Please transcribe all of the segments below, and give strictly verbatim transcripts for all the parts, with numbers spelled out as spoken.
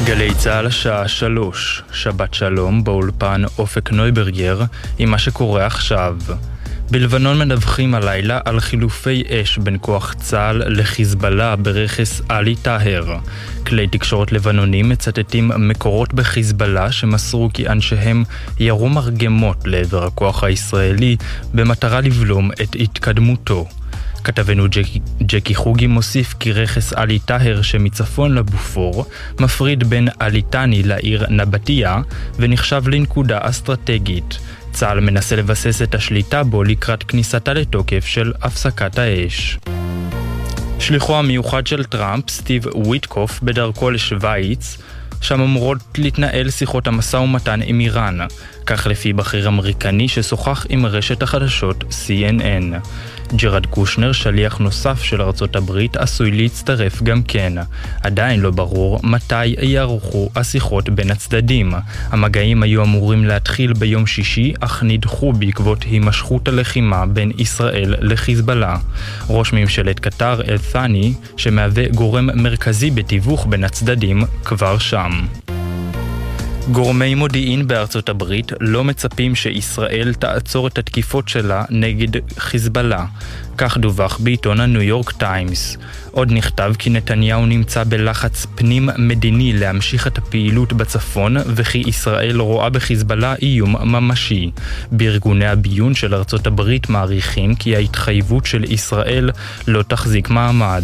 גלי צהל השעה שלוש, שבת שלום באולפן אופק נויברגר עם מה שקורה עכשיו. בלבנון מדווחים הלילה על חילופי אש בין כוח צהל לחיזבאללה ברכס עלי טאהר. כלי תקשורת לבנונים מצטטים מקורות בחיזבאללה שמסרו כי אנשיהם ירו מרגמות לעבר הכוח הישראלי במטרה לבלום את התקדמותו. כתבנו ג'קי, ג'קי חוגי מוסיף כי רכס עלי טאהר שמצפון לבופור מפריד בין עלי טאני לעיר נבטיה ונחשב לנקודה אסטרטגית. צה"ל מנסה לבסס את השליטה בו לקראת כניסתה לתוקף של הפסקת האש. שליחו המיוחד של טראמפ, סטיב וויטקוף, בדרכו לשוויץ, שם אמורות להתנהל שיחות המשא ומתן עם איראן, כך לפי בכיר אמריקני ששוחח עם רשת החדשות סי אן אן. ג'רד קושנר, שליח נוסף של ארצות הברית, עשוי להצטרף גם כן. עדיין לא ברור מתי יערכו השיחות בין הצדדים. המגעים היו אמורים להתחיל ביום שישי, אך נדחו בעקבות הימשכות הלחימה בין ישראל לחיזבאללה. ראש ממשלת קטר אל-ת'אני, שמהווה גורם מרכזי בתיווך בין הצדדים, כבר שם. גורמי מודיעין בארצות הברית לא מצפים שישראל תעצור את התקיפות שלה נגד חיזבאללה. כך דווח בעיתון הניו יורק טיימס. עוד נכתב כי נתניהו נמצא בלחץ פנים מדיני להמשיך את הפעילות בצפון וכי ישראל רואה בחיזבאללה איום ממשי. בארגוני הביון של ארצות הברית מעריכים כי ההתחייבות של ישראל לא תחזיק מעמד.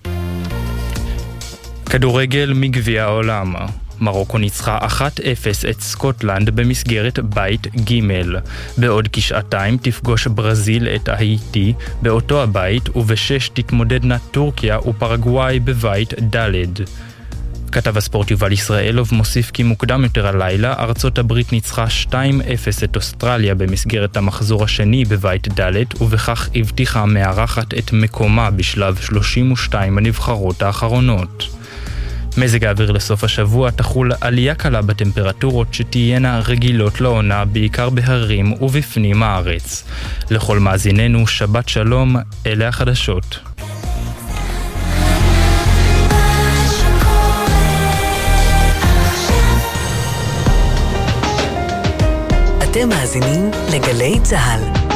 כדורגל מגביע העולם. מרוקו ניצחה אחת אפס את סקוטלנד במסגרת בית ג'. בעוד כשעתיים תפגוש ברזיל את האיטי באותו הבית, ובשש תתמודדנה טורקיה ופרגוואי בבית ד'. כתב הספורט יובל ישראלוב מוסיף כי מוקדם יותר הלילה ארצות הברית ניצחה שתיים אפס את אוסטרליה במסגרת המחזור השני בבית ד', ובכך הבטיחה מארחת את מקומה בשלב שלושים ושתיים הנבחרות האחרונות. מזג האוויר לסוף השבוע תחול עלייה קלה בטמפרטורות שתהיינה רגילות לעונה בעיקר בהרים ובפנים הארץ. לכל מאזיננו שבת שלום, אלה החדשות. אתם מאזינים לגלי צהל.